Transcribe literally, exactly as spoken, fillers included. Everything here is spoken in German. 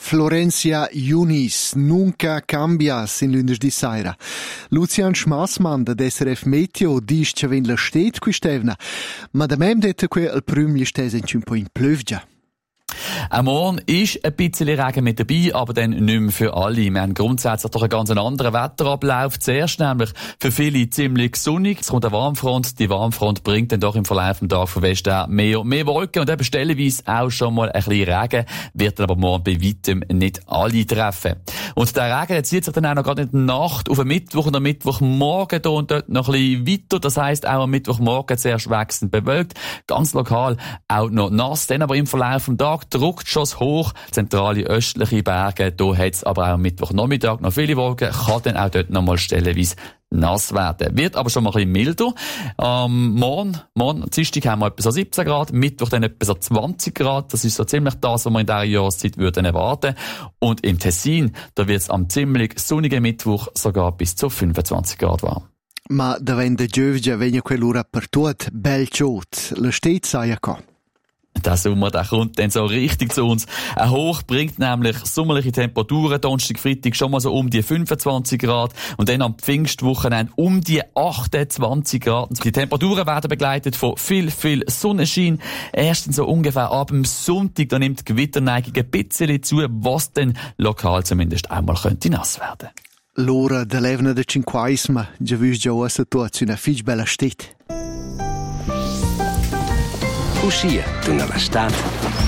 Florencia Yunis, nunca cambias in lunedì sera. Lucian Schmassmann da S R F Meteo dice che wenn la steht qui stevna, ma da mem dette qui al prüm gli stese un po' in plövgia. Auch morgen ist ein bisschen Regen mit dabei, aber dann nicht mehr für alle. Wir haben grundsätzlich doch einen ganz anderen Wetterablauf. Zuerst nämlich für viele ziemlich sonnig. Es kommt eine Warmfront. Die Warmfront bringt dann doch im Verlauf des Tages von Westen her mehr und mehr Wolken und eben stellenweise auch schon mal ein bisschen Regen. Wird dann aber morgen bei weitem nicht alle treffen. Und der Regen zieht sich dann auch noch gerade in der Nacht auf den Mittwoch und am Mittwochmorgen hier und dort noch ein bisschen weiter. Das heisst, auch am Mittwochmorgen zuerst wechselnd bewölkt. Ganz lokal auch noch nass. Dann aber im Verlauf des Tages druckt schon hoch, zentrale östliche Berge. Da hat es aber auch am Mittwochnachmittag noch viele Wolken, kann dann auch dort noch mal stellenweise nass werden. Wird aber schon mal ein bisschen milder. Ähm, morgen, morgen, am Dienstag haben wir etwa so siebzehn Grad, Mittwoch dann etwa so zwanzig Grad. Das ist so ziemlich das, was wir in dieser Jahreszeit würden erwarten. Und im Tessin, da wird es am ziemlich sonnigen Mittwoch sogar bis zu fünfundzwanzig Grad warm. Ma da wenn der Giovgia vegna quell'ora per tut, bel ciot, la steht sei ja ko. Der Sommer, der kommt dann so richtig zu uns. Ein Hoch bringt nämlich sommerliche Temperaturen, Donnerstag, Freitag schon mal so um die fünfundzwanzig Grad und dann am Pfingstwochenende um die achtundzwanzig Grad. Die Temperaturen werden begleitet von viel, viel Sonnenschein. Erst so ungefähr ab dem Sonntag, da nimmt die Gewitterneigung ein bisschen zu, was dann lokal zumindest einmal könnte nass werden. L'ora dell'evna de cinquaisma, già vis già ossa tuot, una fig bella stet. Uscire, tu nella stat.